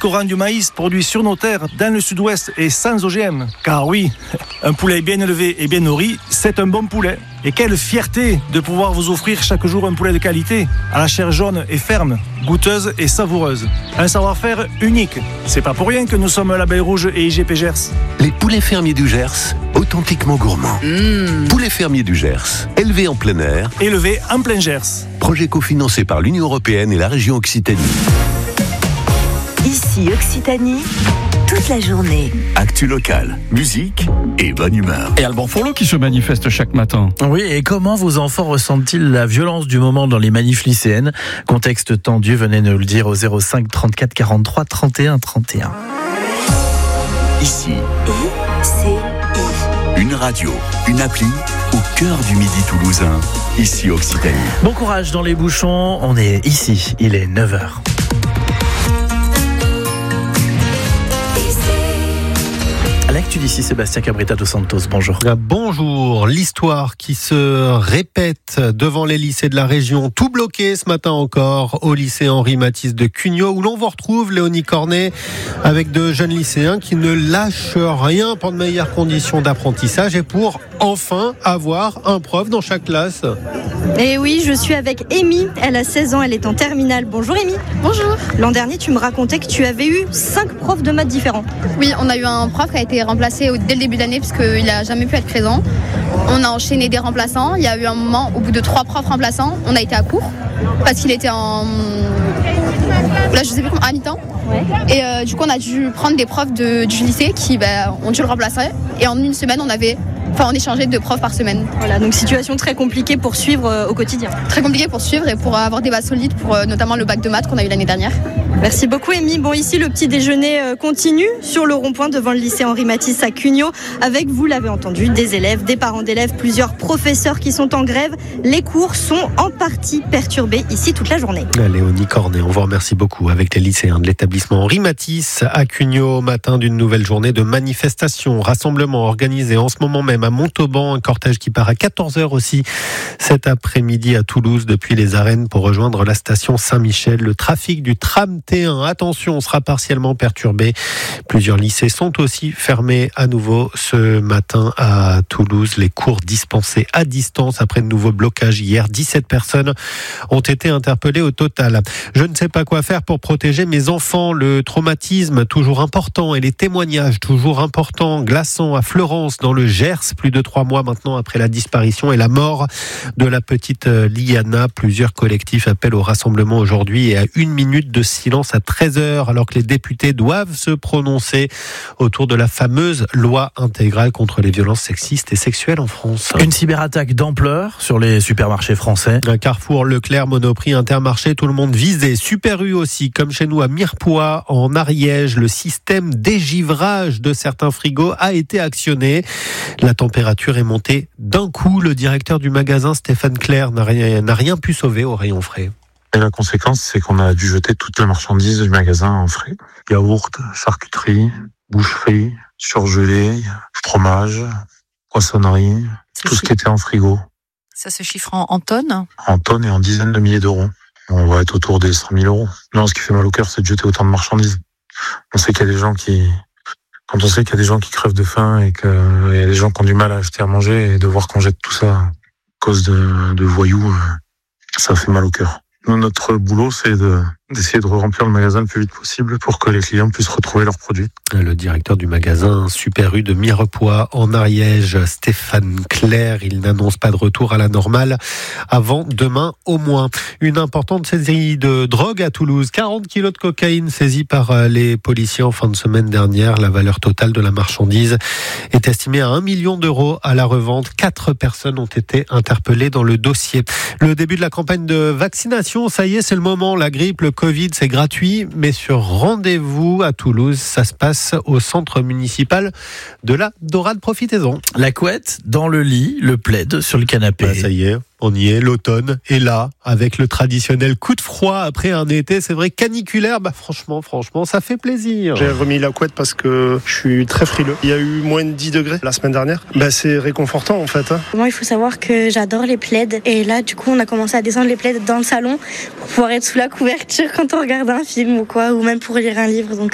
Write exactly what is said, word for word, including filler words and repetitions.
rend du maïs produit sur nos terres dans le sud-ouest et sans O G M. Car oui, un poulet bien élevé et bien nourri, c'est un bon poulet. Et quelle fierté de pouvoir vous offrir chaque jour un poulet de qualité, à la chair jaune et ferme, goûteuse et savoureuse. Un savoir-faire unique. C'est pas pour rien que nous sommes L'Abeille Rouge et I G P Gers. Les poulets fermiers du Gers, authentiquement gourmands. Mmh. Poulets fermiers du Gers, élevés en plein air. Élevés en plein Gers. Projet cofinancé par l'Union européenne et la région Occitanie. Ici Occitanie, toute la journée. Actu locale, musique et bonne humeur. Et Alban Fourlot qui se manifeste chaque matin. Oui, et comment vos enfants ressentent-ils la violence du moment dans les manifs lycéennes ? Contexte tendu, venez nous le dire au zéro cinq trente-quatre quarante-trois trente et un trente et un. Ici, I C I. Une radio, une appli au cœur du midi toulousain. Ici Occitanie. Bon courage dans les bouchons, on est ici, il est neuf heures. L'actu d'ici, Sébastien Cabrita dos Santos, bonjour. Bonjour, l'histoire qui se répète devant les lycées de la région, tout bloqué ce matin encore au lycée Henri Matisse de Cugnaux, où l'on vous retrouve Léonie Cornet avec de jeunes lycéens qui ne lâchent rien pour de meilleures conditions d'apprentissage et pour enfin avoir un prof dans chaque classe. Et oui, je suis avec Amy, elle a seize ans, elle est en terminale. Bonjour Amy. Bonjour. L'an dernier, tu me racontais que tu avais eu cinq profs de maths différents. Oui, on a eu un prof qui a été remplacé dès le début d'année parce qu'il n'a jamais pu être présent. On a enchaîné des remplaçants. Il y a eu un moment, au bout de trois profs remplaçants, on a été à court parce qu'il était en... Là, je sais plus comment, à mi-temps. Ouais. Et euh, du coup, on a dû prendre des profs de, du lycée qui bah, ont dû le remplacer. Et en une semaine, on avait... Enfin, on échangeait deux profs par semaine. Voilà, donc situation très compliquée pour suivre euh, au quotidien. Très compliquée pour suivre et pour avoir des bases solides pour euh, notamment le bac de maths qu'on a eu l'année dernière. Merci beaucoup Amy. Bon, ici le petit déjeuner euh, continue sur le rond-point devant le lycée Henri Matisse à Cugnaux avec, vous l'avez entendu, des élèves, des parents d'élèves, plusieurs professeurs qui sont en grève. Les cours sont en partie perturbés ici toute la journée. Léonie Cornet, on vous remercie beaucoup avec les lycéens de l'établissement Henri Matisse à Cugnaux, au matin d'une nouvelle journée de manifestation, rassemblement organisé en ce moment même à Montauban, un cortège qui part à quatorze heures aussi cet après-midi à Toulouse depuis les arènes pour rejoindre la station Saint-Michel. Le trafic du tram T un, attention, sera partiellement perturbé. Plusieurs lycées sont aussi fermés à nouveau ce matin à Toulouse. Les cours dispensés à distance après de nouveaux blocages hier. dix-sept personnes ont été interpellées au total. Je ne sais pas quoi faire pour protéger mes enfants. Le traumatisme toujours important et les témoignages toujours importants, glaçants à Fleurance dans le Gers. Plus de trois mois maintenant après la disparition et la mort de la petite Liana. Plusieurs collectifs appellent au rassemblement aujourd'hui et à une minute de silence à treize heures alors que les députés doivent se prononcer autour de la fameuse loi intégrale contre les violences sexistes et sexuelles en France. Une cyberattaque d'ampleur sur les supermarchés français. Un Carrefour, Leclerc, Monoprix, Intermarché, tout le monde visé. Super U aussi, comme chez nous à Mirepoix, en Ariège. Le système dégivrage de certains frigos a été actionné. La température est montée d'un coup. Le directeur du magasin, Stéphane Clair, n'a rien, n'a rien pu sauver au rayon frais. Et la conséquence, c'est qu'on a dû jeter toute la marchandise du magasin en frais. Yaourt, charcuterie, boucherie, surgelé, fromage, poissonnerie, tout ce qui était en frigo. Ça se chiffre en, en tonnes ? En tonnes et en dizaines de milliers d'euros. On va être autour des cinq mille euros. Non, ce qui fait mal au cœur, c'est de jeter autant de marchandises. On sait qu'il y a des gens qui... Quand on sait qu'il y a des gens qui crèvent de faim et qu'il y a des gens qui ont du mal à acheter à manger et de voir qu'on jette tout ça à cause de, de voyous, ça fait mal au cœur. Nous, notre boulot, c'est de, d'essayer de remplir le magasin le plus vite possible pour que les clients puissent retrouver leurs produits. Le directeur du magasin Super U de Mirepoix en Ariège, Stéphane Clair, il n'annonce pas de retour à la normale avant demain au moins. Une importante saisie de drogue à Toulouse. quarante kilos de cocaïne saisie par les policiers en fin de semaine dernière. La valeur totale de la marchandise est estimée à un million d'euros à la revente. Quatre personnes ont été interpellées dans le dossier. Le début de la campagne de vaccination, ça y est, c'est le moment. La grippe, le Covid, c'est gratuit, mais sur rendez-vous à Toulouse, ça se passe au centre municipal de la Dorade. Profitez-en. La couette dans le lit, le plaid sur le canapé. Bah, ça y est. On y est, l'automne est là, avec le traditionnel coup de froid après un été, c'est vrai, caniculaire. Bah franchement, franchement, ça fait plaisir. J'ai remis la couette parce que je suis très frileux. Il y a eu moins de dix degrés la semaine dernière. Bah c'est réconfortant en fait. Hein. Moi, il faut savoir que j'adore les plaids. Et là, du coup, on a commencé à descendre les plaids dans le salon pour pouvoir être sous la couverture quand on regarde un film ou quoi, ou même pour lire un livre. Donc